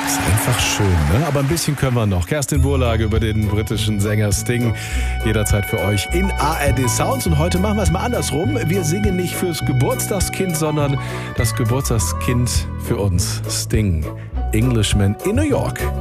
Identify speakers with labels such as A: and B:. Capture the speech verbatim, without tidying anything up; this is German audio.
A: Ist einfach schön, ne? Aber ein bisschen können wir noch. Kerstin Burlage über den britischen Sänger Sting. Jederzeit für euch in A R D Sounds. Und heute machen wir es mal andersrum. Wir singen nicht fürs Geburtstagskind, sondern das Geburtstagskind für uns. Sting, Englishman in New York.